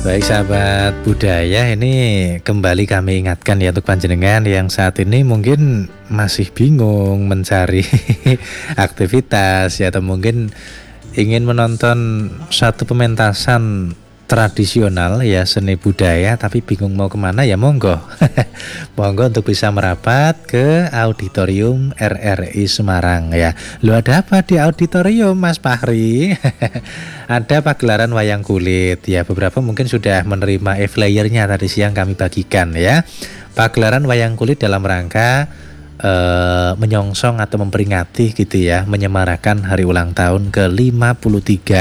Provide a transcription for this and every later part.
Baik sahabat budaya, ini kembali kami ingatkan ya untuk panjenengan yang saat ini mungkin masih bingung mencari aktivitas ya, atau mungkin ingin menonton satu pementasan tradisional ya, seni budaya, tapi bingung mau kemana ya, monggo monggo untuk bisa merapat ke auditorium RRI Semarang ya. Lu ada apa di auditorium Mas Fahri? Ada pagelaran wayang kulit ya, beberapa mungkin sudah menerima e-flyernya tadi siang kami bagikan ya. Pagelaran wayang kulit dalam rangka menyongsong atau memperingati gitu ya, menyemarakan hari ulang tahun ke-53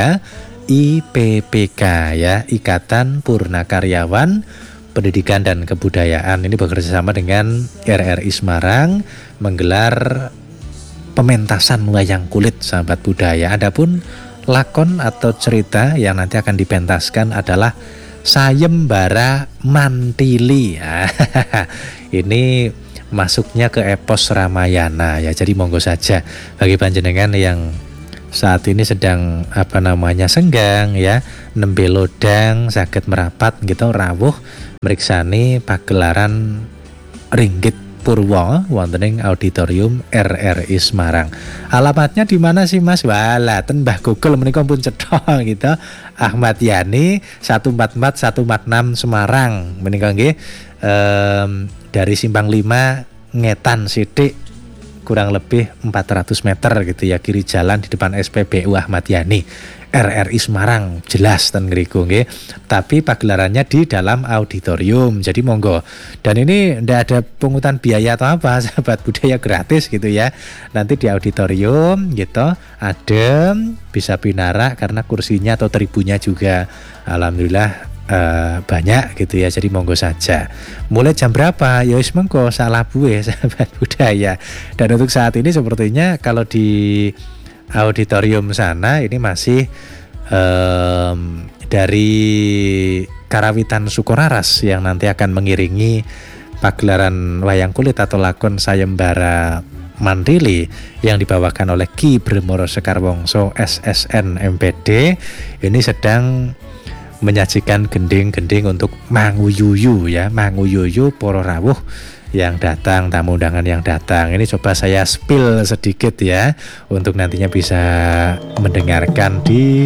IPPK ya, Ikatan Purnakaryawan Pendidikan dan Kebudayaan. Ini bekerja sama dengan RRI Semarang menggelar pementasan wayang kulit sahabat budaya. Adapun lakon atau cerita yang nanti akan dipentaskan adalah Sayembara Mantili ya. Ini masuknya ke epos Ramayana ya. Jadi monggo saja bagi panjenengan yang saat ini sedang senggang ya, nembe lodang saged merapat gitu rawuh meriksani pagelaran Ringgit Purwa wonten ing auditorium RRI Semarang. Alamatnya di mana sih Mas? Walah, ten Mbah Google menika pun cetha gitu. Ahmad Yani 144 146 Semarang menika nggih, dari Simpang 5 ngetan sithik kurang lebih 400 meter gitu ya, kiri jalan di depan SPBU Ahmad Yani RRI Semarang, jelas ten ngriku nggih. Tapi pagelarannya di dalam auditorium. Jadi monggo. Dan ini ndak ada pungutan biaya atau apa, sahabat budaya, gratis gitu ya. Nanti di auditorium gitu, adem, bisa pinara karena kursinya atau tribunya juga alhamdulillah banyak gitu ya. Jadi monggo saja. Mulai jam berapa? Ya wis mengko salah buwe sahabat budaya. Dan untuk saat ini sepertinya kalau di auditorium sana ini masih dari Karawitan Sukoraras yang nanti akan mengiringi pagelaran wayang kulit atau lakon Sayembara Mantili yang dibawakan oleh Ki Bremoro Sekar Wongso SSN MPD. Ini sedang menyajikan gending-gending untuk manguyuyu ya, manguyuyu para rawuh yang datang, tamu undangan yang datang. Ini coba saya spill sedikit ya, untuk nantinya bisa mendengarkan di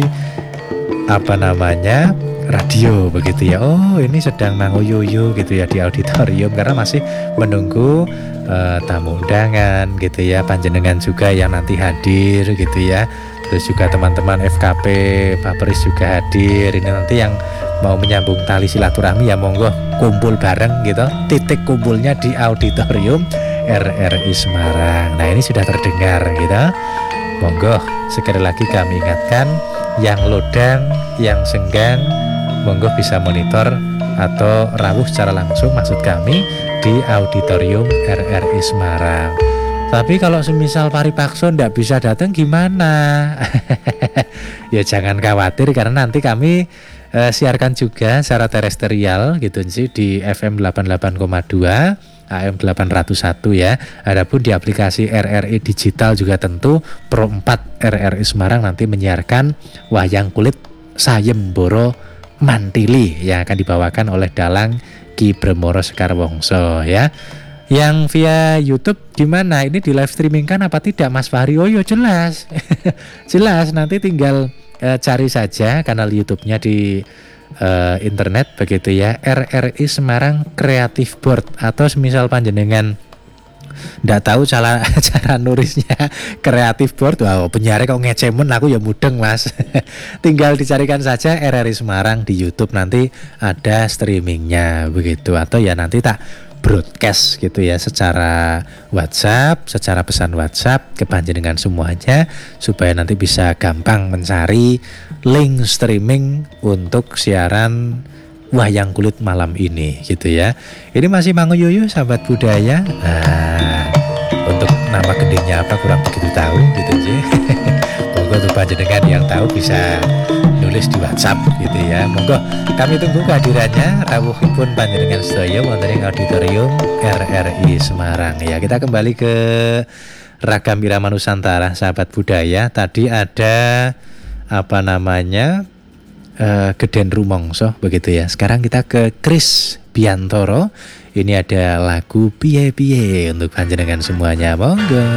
radio begitu ya. Oh, ini sedang manguyuyu gitu ya di auditorium, karena masih menunggu tamu undangan gitu ya, panjenengan juga yang nanti hadir gitu ya. Terus juga teman-teman FKP Baperis juga hadir. Ini nanti yang mau menyambung tali silaturahmi ya monggo kumpul bareng gitu. Titik kumpulnya di auditorium RRI Semarang. Nah, ini sudah terdengar gitu. Monggo sekali lagi kami ingatkan, yang lodang, yang senggang, monggo bisa monitor atau rawuh secara langsung maksud kami di auditorium RRI Semarang. Tapi kalau semisal paripaksa ndak bisa datang gimana? Ya jangan khawatir, karena nanti kami siarkan juga secara terestrial gitu sih di FM 88,2 AM 801 ya. Adapun di aplikasi RRI Digital juga tentu Pro 4 RRI Semarang nanti menyiarkan wayang kulit Sayembara Mantili yang akan dibawakan oleh dalang Ki Bremoro Sekar Wongso ya. Yang via YouTube gimana? Ini di live streaming kan apa tidak Mas Fahri? Oh yo jelas. Jelas, nanti tinggal cari saja kanal YouTube-nya di internet begitu ya, RRI Semarang Creative Board. Atau semisal panjenengan ndak tahu cara nulisnya Creative Board, wow penyiar kok ngecemen, aku ya mudeng Mas. Tinggal dicarikan saja RRI Semarang di YouTube, nanti ada streamingnya begitu. Atau ya nanti tak broadcast gitu ya secara WhatsApp, secara pesan WhatsApp ke panjenengan semuanya, supaya nanti bisa gampang mencari link streaming untuk siaran wayang kulit malam ini gitu ya. Ini masih manguyuyu sahabat budaya. Nah, untuk nama gendingnya apa kurang begitu tahu gitu sih. Monggo untuk panjenengan yang tahu bisa nulis di WhatsApp gitu ya. Monggo kami tunggu kehadirannya rawuhipun panjenengan sedaya wonten ing auditorium RRI Semarang ya. Kita kembali ke Ragam Irama Nusantara sahabat budaya. Tadi ada Geden Rumongso begitu ya. Sekarang kita ke Chris Biantoro. Ini ada lagu Piye Piye untuk panjenengan semuanya. Monggo.